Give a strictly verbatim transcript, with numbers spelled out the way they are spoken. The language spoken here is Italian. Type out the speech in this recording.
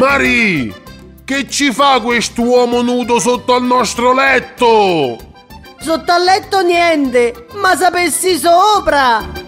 Mari, che ci fa quest'uomo nudo sotto al nostro letto? Sotto al letto niente, ma sapessi sopra!